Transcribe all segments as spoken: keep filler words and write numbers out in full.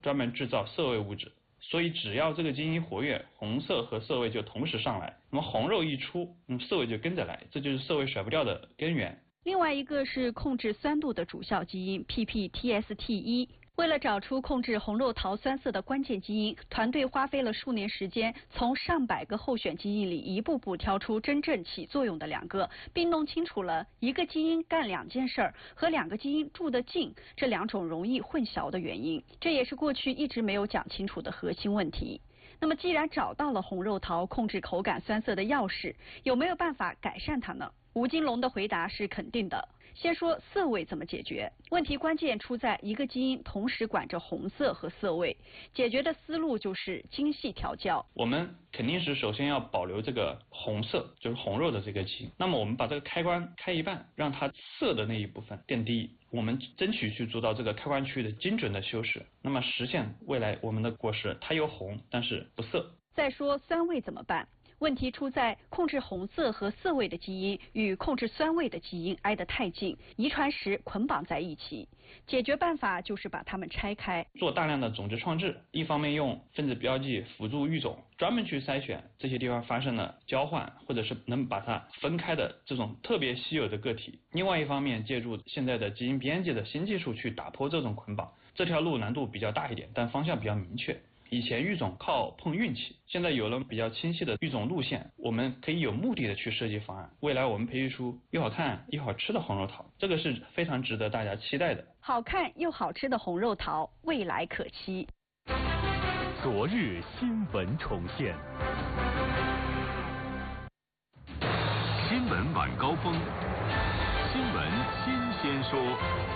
专门制造色味物质。所以只要这个基因活跃，红色和色味就同时上来。那么红肉一出，那么色味就跟着来，这就是色味甩不掉的根源。 另外一个是控制酸度的主效基因 P P T S T 一。为了找出控制红肉桃酸色的关键基因，团队花费了数年时间，从上百个候选基因里一步步挑出真正起作用的两个，并弄清楚了一个基因干两件事儿和两个基因住得近这两种容易混淆的原因。这也是过去一直没有讲清楚的核心问题。那么，既然找到了红肉桃控制口感酸涩的钥匙，有没有办法改善它呢？吴金龙的回答是肯定的。先说色味怎么解决，问题关键出在一个基因同时管着红色和色味，解决的思路就是精细调教。 我们肯定是首先要保留这个红色，就是红肉的这个基因。那么我们把这个开关开一半，让它色的那一部分更低，我们争取去做到这个开关区域的精准的修饰，那么实现未来我们的果实它有红，但是不涩。 再说酸味怎么办？问题出在控制红色和色味的基因与控制酸味的基因挨得太近，遗传时捆绑在一起。解决办法就是把它们拆开， 做大量的种子创制，一方面用分子标记辅助育种，专门去筛选这些地方发生了交换或者是能把它分开的这种特别稀有的个体。另外一方面，借助现在的基因编辑的新技术去打破这种捆绑。这条路难度比较大一点，但方向比较明确。以前育种靠碰运气，现在有了比较清晰的育种路线，我们可以有目的的去设计方案。未来我们培育出又好看又好吃的红肉桃，这个是非常值得大家期待的。 好看又好吃的红肉桃，未来可期。 昨日新闻重现，新闻晚高峰，新闻新鲜说。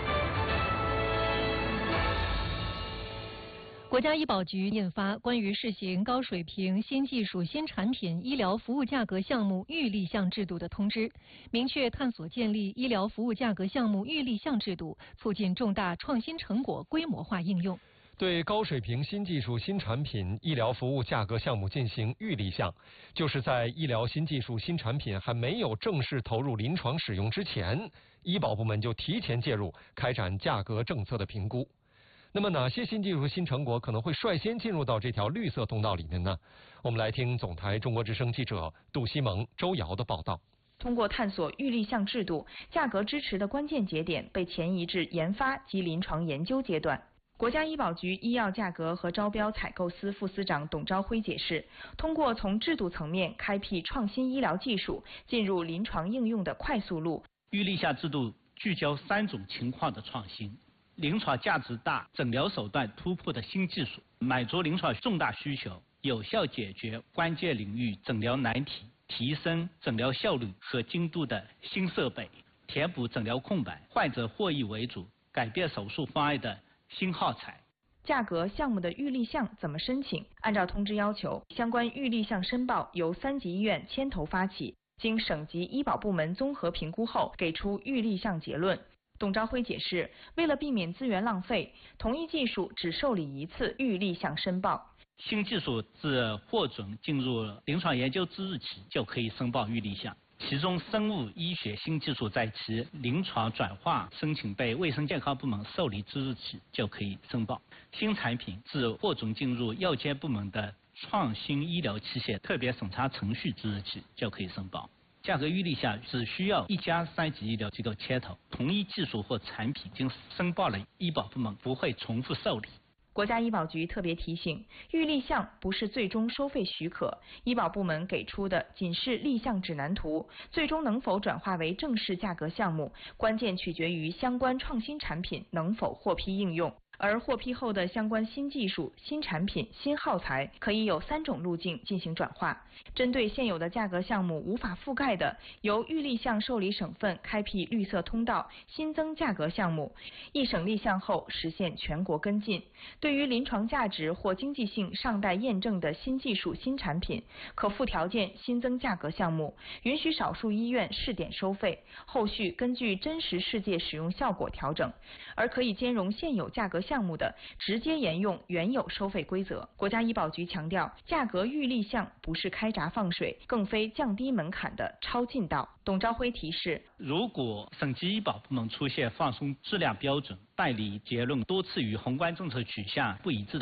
国家医保局印发关于试行高水平新技术新产品医疗服务价格项目预立项制度的通知，明确探索建立医疗服务价格项目预立项制度，促进重大创新成果规模化应用。 对高水平新技术新产品医疗服务价格项目进行预立项，就是在医疗新技术新产品还没有正式投入临床使用之前，医保部门就提前介入，开展价格政策的评估。那么哪些新技术新成果可能会率先进入到这条绿色通道里面呢？我们来听总台中国之声记者杜西蒙、周瑶的报道。 通过探索预立项制度，价格支持的关键节点被前移至研发及临床研究阶段。国家医保局医药价格和招标采购司副司长董朝辉解释，通过从制度层面开辟创新医疗技术进入临床应用的快速路。 预立项制度聚焦三种情况的创新：临床价值大、诊疗手段突破的新技术，满足临床重大需求，有效解决关键领域诊疗难题，提升诊疗效率和精度的新设备，填补诊疗空白，患者获益为主，改变手术方案的新耗材。 价格项目的预立项怎么申请？按照通知要求，相关预立项申报由三级医院牵头发起，经省级医保部门综合评估后，给出预立项结论。董朝辉解释，为了避免资源浪费，同一技术只受理一次预立项申报。 新技术自获准进入临床研究之日起就可以申报预立项，其中生物医学新技术在其临床转化申请被卫生健康部门受理之日起就可以申报。新产品自获准进入药监部门的创新医疗器械特别审查程序之日起就可以申报。价格预立项只需要一家三级医疗机构牵头，同一技术或产品经申报了医保部门不会重复受理。 国家医保局特别提醒，预立项不是最终收费许可，医保部门给出的仅是立项指南图，最终能否转化为正式价格项目，关键取决于相关创新产品能否获批应用。而获批后的相关新技术、新产品、新耗材可以有三种路径进行转化。针对现有的价格项目无法覆盖的，由预立项受理省份开辟绿色通道，新增价格项目，一省立项后实现全国跟进。对于临床价值或经济性尚待验证的新技术、新产品，可附条件新增价格项目，允许少数医院试点收费，后续根据真实世界使用效果调整。而可以兼容现有价格项目的，直接沿用原有收费规则。国家医保局强调，价格预立项不是开闸放水，更非降低门槛的超近道。董朝辉提示， 如果省级医保部门出现放松质量标准、办理结论多次与宏观政策取向不一致的